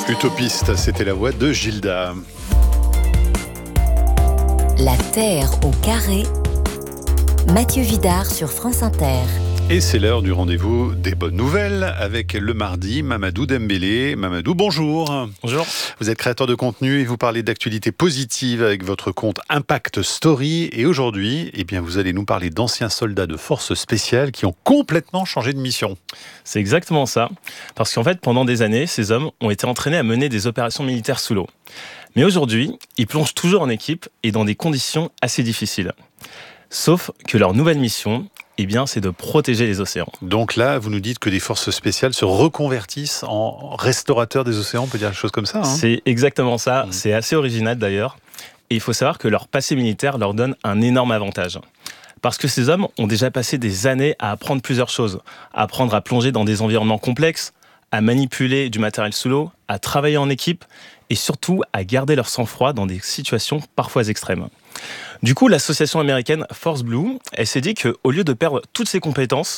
Utopiste, c'était la voix de Gilda. La Terre au carré, Mathieu Vidard sur France Inter. Et c'est l'heure du rendez-vous des bonnes nouvelles avec le mardi, Mamadou Dembélé. Mamadou, bonjour. Bonjour. Vous êtes créateur de contenu et vous parlez d'actualités positives avec votre compte Impact Story. Et aujourd'hui, vous allez nous parler d'anciens soldats de forces spéciales qui ont complètement changé de mission. C'est exactement ça. Parce qu'en fait, pendant des années, ces hommes ont été entraînés à mener des opérations militaires sous l'eau. Mais aujourd'hui, ils plongent toujours en équipe et dans des conditions assez difficiles. Sauf que leur nouvelle mission, c'est de protéger les océans. Donc là, vous nous dites que des forces spéciales se reconvertissent en restaurateurs des océans, on peut dire des choses comme ça. C'est exactement ça. C'est assez original d'ailleurs. Et il faut savoir que leur passé militaire leur donne un énorme avantage. Parce que ces hommes ont déjà passé des années à apprendre plusieurs choses. Apprendre à plonger dans des environnements complexes, à manipuler du matériel sous l'eau, à travailler en équipe et surtout à garder leur sang-froid dans des situations parfois extrêmes. Du coup, l'association américaine Force Blue, elle s'est dit qu'au lieu de perdre toutes ces compétences,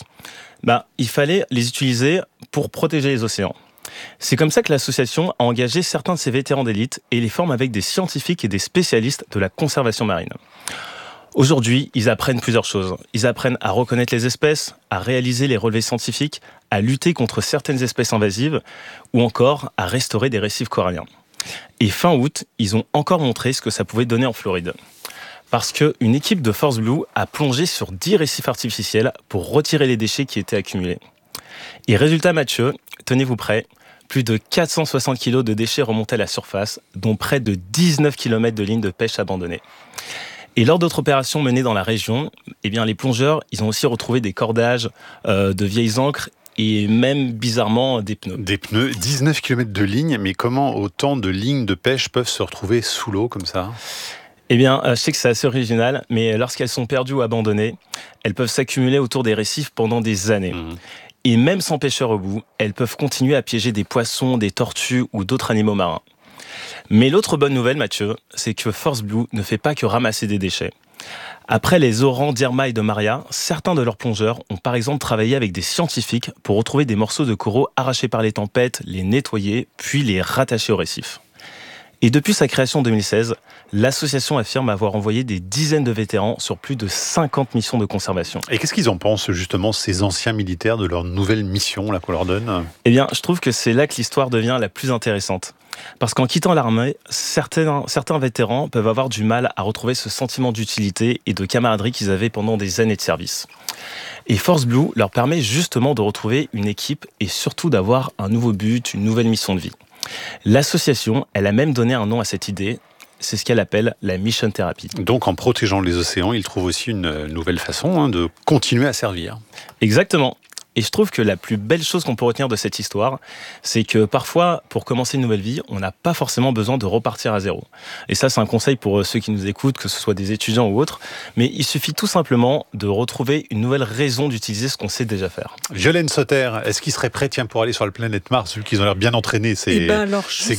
il fallait les utiliser pour protéger les océans. C'est comme ça que l'association a engagé certains de ses vétérans d'élite et les forme avec des scientifiques et des spécialistes de la conservation marine. Aujourd'hui, ils apprennent plusieurs choses. Ils apprennent à reconnaître les espèces, à réaliser les relevés scientifiques, à lutter contre certaines espèces invasives ou encore à restaurer des récifs coralliens. Et fin août, ils ont encore montré ce que ça pouvait donner en Floride. Parce qu'une équipe de Force Blue a plongé sur 10 récifs artificiels pour retirer les déchets qui étaient accumulés. Et résultat Mathieu, tenez-vous prêts, plus de 460 kg de déchets remontaient à la surface, dont près de 19 km de lignes de pêche abandonnées. Et lors d'autres opérations menées dans la région, les plongeurs, ils ont aussi retrouvé des cordages, de vieilles ancres et même bizarrement des pneus. Des pneus, 19 km de lignes, mais comment autant de lignes de pêche peuvent se retrouver sous l'eau comme ça ? Je sais que c'est assez original, mais lorsqu'elles sont perdues ou abandonnées, elles peuvent s'accumuler autour des récifs pendant des années. Et même sans pêcheurs au bout, elles peuvent continuer à piéger des poissons, des tortues ou d'autres animaux marins. Mais l'autre bonne nouvelle, Mathieu, c'est que Force Blue ne fait pas que ramasser des déchets. Après les orans d'Irma et de Maria, certains de leurs plongeurs ont par exemple travaillé avec des scientifiques pour retrouver des morceaux de coraux arrachés par les tempêtes, les nettoyer, puis les rattacher au récif. Et depuis sa création en 2016, l'association affirme avoir envoyé des dizaines de vétérans sur plus de 50 missions de conservation. Et qu'est-ce qu'ils en pensent justement, ces anciens militaires, de leur nouvelle mission là, qu'on leur donne ? Je trouve que c'est là que l'histoire devient la plus intéressante. Parce qu'en quittant l'armée, certains vétérans peuvent avoir du mal à retrouver ce sentiment d'utilité et de camaraderie qu'ils avaient pendant des années de service. Et Force Blue leur permet justement de retrouver une équipe et surtout d'avoir un nouveau but, une nouvelle mission de vie. L'association, elle a même donné un nom à cette idée, c'est ce qu'elle appelle la Mission Therapy. Donc en protégeant les océans, ils trouvent aussi une nouvelle façon de continuer à servir. Exactement. Et je trouve que la plus belle chose qu'on peut retenir de cette histoire, c'est que parfois, pour commencer une nouvelle vie, on n'a pas forcément besoin de repartir à zéro. Et ça, c'est un conseil pour ceux qui nous écoutent, que ce soit des étudiants ou autres. Mais il suffit tout simplement de retrouver une nouvelle raison d'utiliser ce qu'on sait déjà faire. Violaine Sauter, est-ce qu'ils seraient prêts pour aller sur la planète Mars, vu qu'ils ont l'air bien entraînés, ces gaillards ?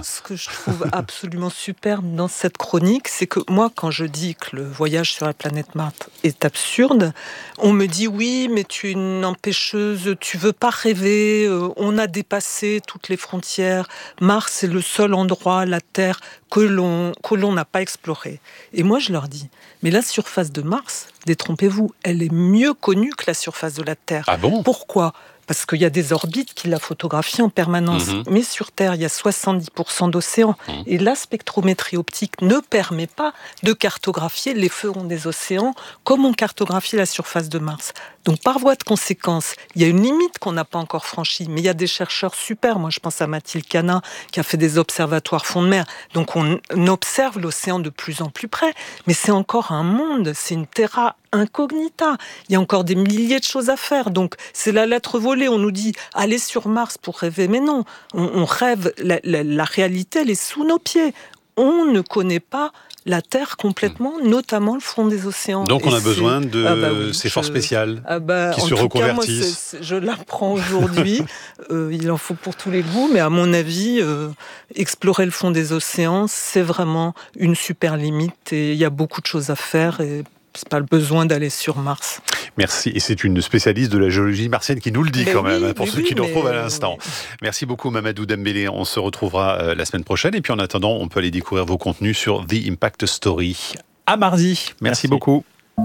Ce que je trouve absolument superbe dans cette chronique, c'est que moi, quand je dis que le voyage sur la planète Mars est absurde, on me dit oui, mais tu es une empêcheuse, tu veux pas rêver, on a dépassé toutes les frontières, Mars est le seul endroit, la Terre, que l'on n'a pas exploré. Et moi je leur dis, mais la surface de Mars, détrompez-vous, elle est mieux connue que la surface de la Terre. Ah bon ? Pourquoi ? Parce qu'il y a des orbites qui la photographient en permanence. Mais sur Terre, il y a 70% d'océans. Et la spectrométrie optique ne permet pas de cartographier les feuillants des océans comme on cartographie la surface de Mars. Donc, par voie de conséquence, il y a une limite qu'on n'a pas encore franchie. Mais il y a des chercheurs super. Moi, je pense à Mathilde Cana, qui a fait des observatoires fond de mer. Donc, on observe l'océan de plus en plus près. Mais c'est encore un monde. C'est une terra incognita. Il y a encore des milliers de choses à faire. Donc, c'est la lettre volée. On nous dit, allez sur Mars pour rêver. Mais non, on rêve. La réalité, elle est sous nos pieds. On ne connaît pas la Terre complètement, notamment le fond des océans. Donc on a besoin de ces forces spéciales qui se reconvertissent. Cas, moi, je l'apprends aujourd'hui. Il en faut pour tous les goûts, mais à mon avis, explorer le fond des océans, c'est vraiment une super limite et il y a beaucoup de choses à faire et c'est pas le besoin d'aller sur Mars. Merci. Et c'est une spécialiste de la géologie martienne qui nous le dit quand même, pour ceux qui nous retrouvent à l'instant. Merci beaucoup Mamadou Dembélé. On se retrouvera la semaine prochaine. Et puis en attendant, on peut aller découvrir vos contenus sur The Impact Story. À mardi. Merci beaucoup.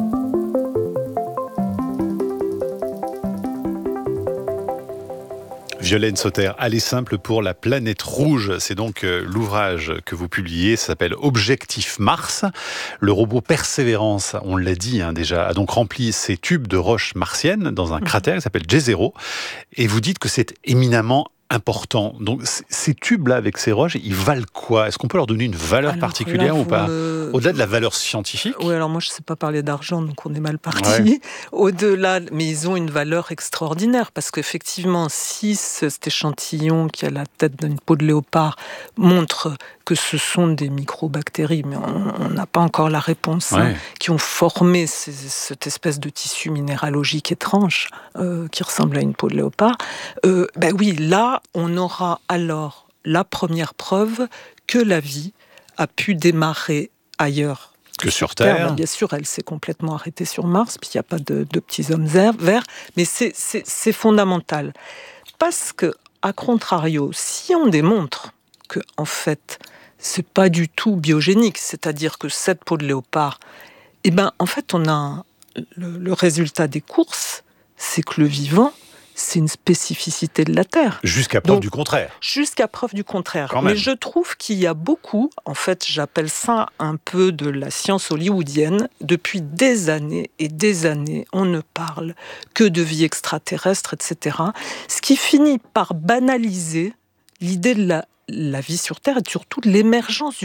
Violaine Sauter, aller simple pour la planète rouge. C'est donc l'ouvrage que vous publiez. Ça s'appelle Objectif Mars. Le robot Persévérance, on l'a dit déjà, a donc rempli ces tubes de roches martiennes dans un cratère qui s'appelle Jezero. Et vous dites que c'est éminemment important. Donc ces tubes-là avec ces roches, ils valent quoi? Est-ce qu'on peut leur donner une valeur particulière ou pas? Au-delà de la valeur scientifique? Oui, alors moi je ne sais pas parler d'argent, donc on est mal parti. Ouais. Au-delà, mais ils ont une valeur extraordinaire, parce qu'effectivement, si cet échantillon qui a la tête d'une peau de léopard montre que ce sont des microbactéries, mais on n'a pas encore la réponse, qui ont formé cette espèce de tissu minéralogique étrange qui ressemble à une peau de léopard, oui, là, on aura alors la première preuve que la vie a pu démarrer ailleurs que sur Terre. Bien sûr, elle s'est complètement arrêtée sur Mars, puis il n'y a pas de petits hommes verts, mais c'est fondamental. Parce que, à contrario, si on démontre que, en fait, c'est pas du tout biogénique, c'est-à-dire que cette peau de léopard, en fait, on a le résultat des courses, c'est que le vivant, c'est une spécificité de la Terre. Jusqu'à preuve du contraire. Jusqu'à preuve du contraire. Mais je trouve qu'il y a beaucoup, en fait, j'appelle ça un peu de la science hollywoodienne. Depuis des années et des années, on ne parle que de vie extraterrestre, etc. Ce qui finit par banaliser l'idée de la vie sur Terre et surtout de l'émergence du